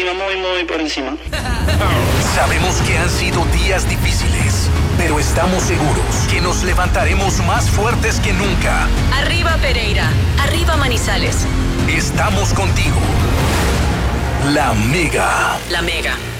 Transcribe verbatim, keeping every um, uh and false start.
encima, muy, muy por encima. Sabemos que han sido días difíciles, pero estamos seguros que nos levantaremos más fuertes que nunca. Arriba Pereira, arriba Manizales. Estamos contigo. La Mega. La Mega.